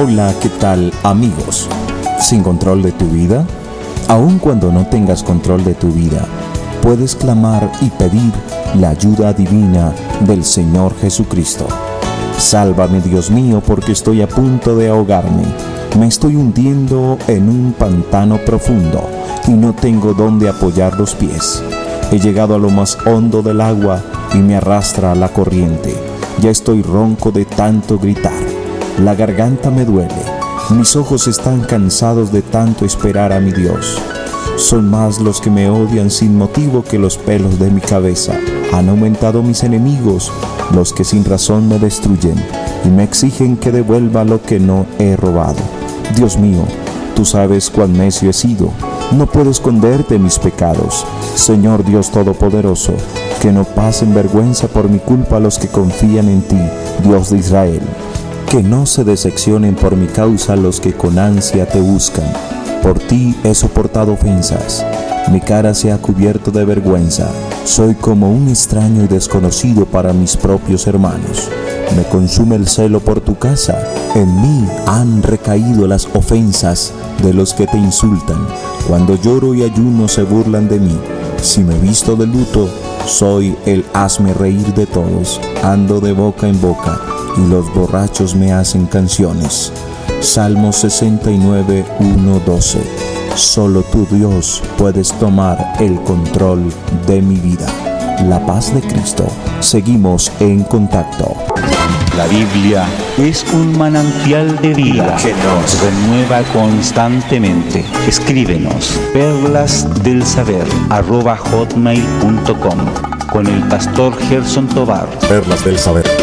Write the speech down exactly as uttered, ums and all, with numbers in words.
Hola, ¿qué tal, amigos? ¿Sin control de tu vida? Aun cuando no tengas control de tu vida, puedes clamar y pedir la ayuda divina del Señor Jesucristo. Sálvame, Dios mío, porque estoy a punto de ahogarme. Me estoy hundiendo en un pantano profundo y no tengo dónde apoyar los pies. He llegado a lo más hondo del agua y me arrastra la corriente. Ya estoy ronco de tanto gritar. La garganta me duele. Mis ojos están cansados de tanto esperar a mi Dios. Son más los que me odian sin motivo que los pelos de mi cabeza. Han aumentado mis enemigos, los que sin razón me destruyen y me exigen que devuelva lo que no he robado. Dios mío, tú sabes cuán necio he sido. No puedo esconderte mis pecados. Señor Dios Todopoderoso, que no pasen vergüenza por mi culpa los que confían en ti, Dios de Israel. Que no se decepcionen por mi causa los que con ansia te buscan. Por ti he soportado ofensas. Mi cara se ha cubierto de vergüenza. Soy como un extraño y desconocido para mis propios hermanos. Me consume el celo por tu casa. En mí han recaído las ofensas de los que te insultan. Cuando lloro y ayuno se burlan de mí. Si me visto de luto, soy el hazme reír de todos. Ando de boca en boca y los borrachos me hacen canciones. Salmo sesenta y nueve, uno, doce. Solo tú, Dios, puedes tomar el control de mi vida. La paz de Cristo. Seguimos en contacto. La Biblia es un manantial de vida que nos renueva constantemente. Escríbenos perlas del saber arroba hotmail punto com con el pastor Gerson Tovar. Perlas del saber.